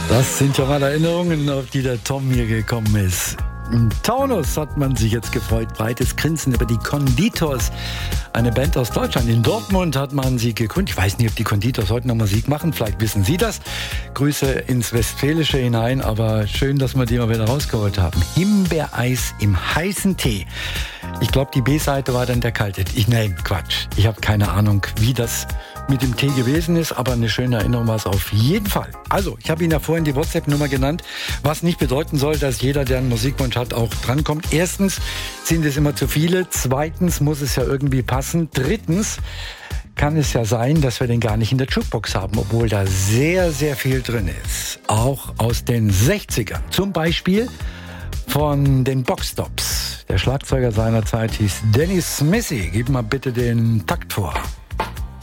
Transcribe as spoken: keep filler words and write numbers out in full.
Das sind ja mal Erinnerungen, auf die der Tom hier gekommen ist. Im Taunus hat man sich jetzt gefreut. Breites Grinsen über die Conditors. Eine Band aus Deutschland. In Dortmund hat man sie gegründet. Ich weiß nicht, ob die Conditors heute noch Musik machen. Vielleicht wissen Sie das. Grüße ins Westfälische hinein. Aber schön, dass wir die mal wieder rausgeholt haben. Himbeereis im heißen Tee. Ich glaube, die B-Seite war dann der kalte. Ich, nein, Quatsch. Ich habe keine Ahnung, wie das mit dem Tee gewesen ist, aber eine schöne Erinnerung war es auf jeden Fall. Also, ich habe Ihnen ja vorhin die WhatsApp-Nummer genannt, was nicht bedeuten soll, dass jeder, der einen Musikwunsch hat, auch drankommt. Erstens sind es immer zu viele. Zweitens muss es ja irgendwie passen. Drittens kann es ja sein, dass wir den gar nicht in der Jukebox haben, obwohl da sehr, sehr viel drin ist. Auch aus den sechzigern. Zum Beispiel von den Boxtops. Der Schlagzeuger seiner Zeit hieß Dennis Smithy. Gib mal bitte den Takt vor.